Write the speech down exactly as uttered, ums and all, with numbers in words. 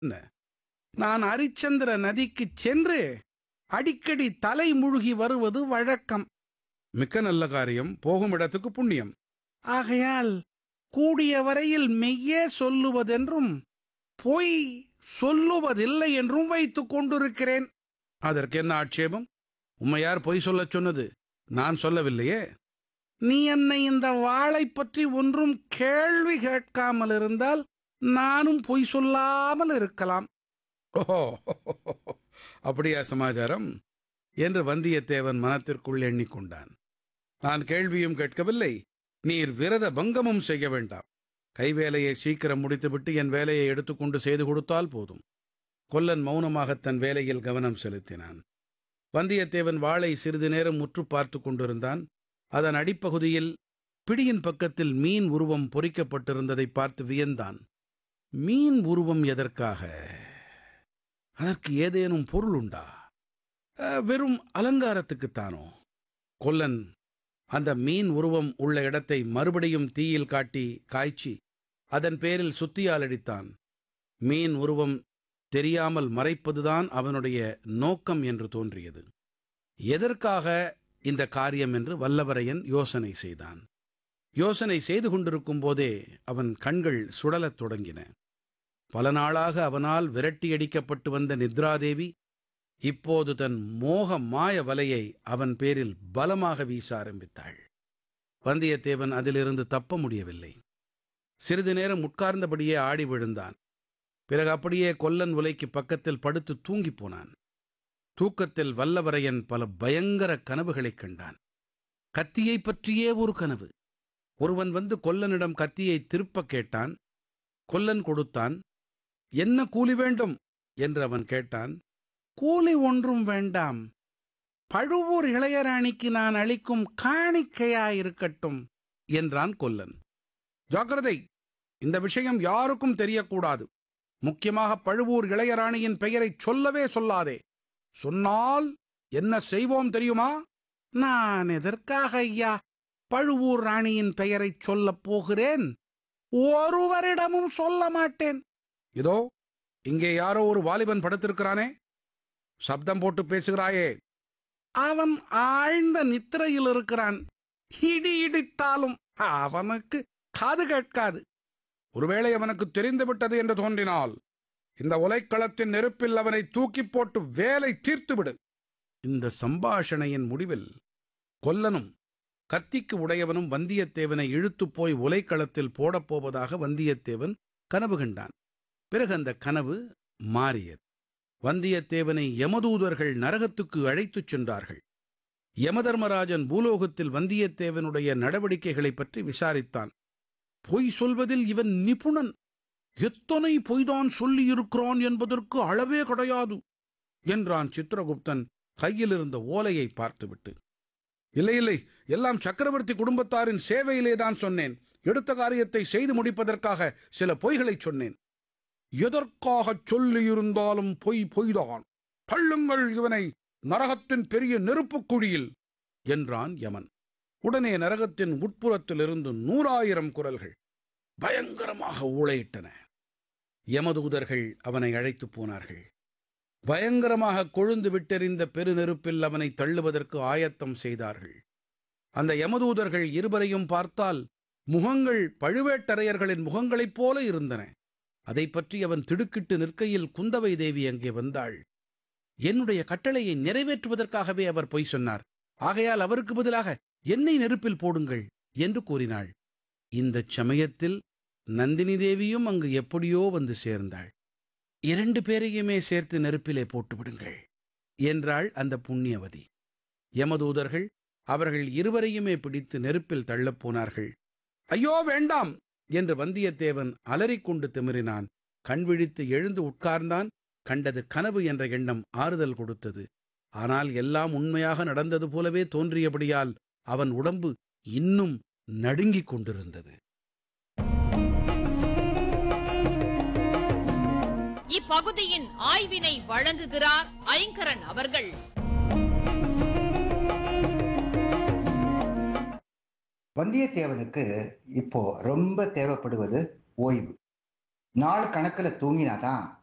என்ன, நான் அரிச்சந்திர நதிக்குச் சென்று அடிக்கடி தலை முழுகி வருவது வழக்கம். மிக்க நல்ல காரியம். போகும் இடத்துக்கு புண்ணியம். ஆகையால் கூடிய வரையில் மெய்யே சொல்லுவதென்றும் பொய் சொல்லுவதில்லை என்றும் வைத்துக் கொண்டிருக்கிறேன். அதற்கு என்ன ஆட்சேபம்? உம்மையார் பொய் சொல்லச் சொன்னது? நான் சொல்லவில்லையே. நீ என்னை இந்த வாளை பற்றி ஒன்றும் கேள்வி கேட்காமல் இருந்தால் நானும் பொய் சொல்லாமல் இருக்கலாம். ஓஹோ, அப்படியா சமாச்சாரம் என்று வந்தியத்தேவன் மனத்திற்குள் எண்ணிக்கொண்டான். நான் கேள்வியும் கேட்கவில்லை, நீர் விரத பங்கமும் செய்ய வேண்டாம். கைவேலையை சீக்கிரம் முடித்துவிட்டு என் வேலையை எடுத்துக்கொண்டு செய்து கொடுத்தால் போதும். கொல்லன் மௌனமாக தன் வேலையில் கவனம் செலுத்தினான். வந்தியத்தேவன் வாளை சிறிது நேரம் உற்று பார்த்து கொண்டிருந்தான். அதன் அடிப்பகுதியில் பிடியின் பக்கத்தில் மீன் உருவம் பொறிக்கப்பட்டிருந்ததை பார்த்து வியந்தான். மீன் உருவம் எதற்காக? அதற்கு ஏதேனும் பொருள் உண்டா? அஹ், வெறும் அலங்காரத்துக்குத்தானோ? கொல்லன் அந்த மீன் உருவம் உள்ள இடத்தை மறுபடியும் தீயில் காட்டி காய்ச்சி அதன் பேரில் சுத்தியால் அடித்தான். மீன் உருவம் தெரியாமல் மறைப்பதுதான் அவனுடைய நோக்கம் என்று தோன்றியது. எதற்காக இந்த காரியம் என்று வல்லவரையன் யோசனை செய்தான். யோசனை செய்து கொண்டிருக்கும் போதே அவன் கண்கள் சுழலத் தொடங்கின. பல நாளாக அவனால் விரட்டியடிக்கப்பட்டு வந்த நித்ராதேவி இப்போது தன் மோக மாய வலையை அவன் பேரில் பலமாக வீச ஆரம்பித்தாள். வந்தியத்தேவன் அதிலிருந்து தப்ப முடியவில்லை. சிறிது நேரம் உட்கார்ந்தபடியே ஆடி விழுந்தான். பிறகு அப்படியே கொல்லன் உலைக்கு பக்கத்தில் படுத்து தூங்கிப் போனான். தூக்கத்தில் வல்லவரையன் பல பயங்கர கனவுகளைக் கண்டான். கத்தியை பற்றியே ஒரு கனவு. ஒருவன் வந்து கொல்லனிடம் கத்தியை திருப்பக் கேட்டான். கொல்லன் கொடுத்தான். என்ன கூலி வேண்டும் என்று அவன் கேட்டான். கூலி ஒன்றும் வேண்டாம், பழுவூர் இளையராணிக்கு நான் அளிக்கும் காணிக்கையாயிருக்கட்டும் என்றான் கொல்லன். ஜாக்கிரதை, இந்த விஷயம் யாருக்கும் தெரியக்கூடாது. முக்கியமாக பழுவூர் இளையராணியின் பெயரைச் சொல்லவே சொல்லாதே. சொன்னால் என்ன செய்வோம் தெரியுமா? நான் எதற்காக ஐயா பழுவூர் ராணியின் பெயரைச் சொல்லப் போகிறேன்? ஒருவரிடமும் சொல்ல மாட்டேன். இதோ இங்கே யாரோ ஒரு வாலிபன் படுத்திருக்கிறானே, சப்தம் போட்டு பேசுகிறாயே. அவன் ஆழ்ந்த நித்திரையில் இருக்கிறான். இடி இடித்தாலும் அவனுக்கு காது கேட்காது. ஒருவேளை அவனுக்கு தெரிந்துவிட்டது என்று தோன்றினால் இந்த உலைக்களத்தின் நெருப்பில் அவனை தூக்கி போட்டு வேலை தீர்த்துவிடு. இந்த சம்பாஷணையின் முடிவில் கொல்லனும் கத்திக்கு உடையவனும் வந்தியத்தேவனை இழுத்துப் போய் உலைக்களத்தில் போடப்போவதாக வந்தியத்தேவன் கனவு கண்டான். பிறகு அந்த கனவு மாறியது. வந்தியத்தேவனை யமதூதர்கள் நரகத்துக்கு அழைத்துச் சென்றார்கள். யமதர்மராஜன் பூலோகத்தில் வந்தியத்தேவனுடைய நடவடிக்கைகளைப் பற்றி விசாரித்தான். பொய் சொல்வதில் இவன் நிபுணன். எத்தனை பொய்தான் சொல்லியிருக்கிறான் என்பதற்கு அளவே கிடையாது என்றான் சித்திரகுப்தன் கையிலிருந்த ஓலையை பார்த்துவிட்டு. இல்லை இல்லை, எல்லாம் சக்கரவர்த்தி குடும்பத்தாரின் சேவையிலேதான் சொன்னேன். எடுத்த காரியத்தை செய்து முடிப்பதற்காக சில பொய்களைச் சொன்னேன். எதற்காகச் சொல்லியிருந்தாலும் பொய் பொய்தான். தள்ளுங்கள் இவனை நரகத்தின் பெரிய நெருப்புக் குழியில் என்றான் யமன். உடனே நரகத்தின் உட்புறத்திலிருந்து நூறாயிரம் குரல்கள் பயங்கரமாக ஊளையிட்டன. யமதூதர்கள் அவனை அழைத்துப் போனார்கள். பயங்கரமாக கொழுந்து விட்டெறிந்த பெருநெருப்பில் அவனை தள்ளுவதற்கு ஆயத்தம் செய்தார்கள். அந்த யமதூதர்கள் இருவரையும் பார்த்தால் முகங்கள் பழுவேட்டரையர்களின் முகங்களைப் போல இருந்தன. அதை பற்றி அவன் திடுக்கிட்டு நிற்கையில் குந்தவை தேவி அங்கே வந்தாள். என்னுடைய கட்டளையை நிறைவேற்றுவதற்காகவே அவர் பொய் சொன்னார். ஆகையால் அவருக்கு பதிலாக என்னை நெருப்பில் போடுங்கள் என்று கூறினாள். இந்தச் சமயத்தில் நந்தினி தேவியும் அங்கு எப்படியோ வந்து சேர்ந்தாள். இரண்டு பேரையுமே சேர்த்து நெருப்பிலே போட்டு விடுங்கள் என்றாள் அந்த புண்ணியவதி. யமதூதர்கள் அவர்கள் இருவரையுமே பிடித்து நெருப்பில் தள்ளப் போனார்கள். ஐயோ வேண்டாம் என்று வந்தியத்தேவன் அலறிக்கொண்டு திமிரினான். கண்விழித்து எழுந்து உட்கார்ந்தான். கண்டது கனவு என்ற எண்ணம் ஆறுதல் கொடுத்தது. ஆனால் எல்லாம் உண்மையாக நடந்தது போலவே தோன்றியபடியால் அவன் உடம்பு இன்னும் நடுங்கிக் கொண்டிருந்தது. இப்பகுதியின் ஆய்வினை வழங்குகிறார் ஐங்கரன் அவர்கள். வந்தியத்தேவனுக்கு இப்போ ரொம்ப தேவைப்படுவது ஓய்வு. நாள் கணக்குல தூங்கினாதான்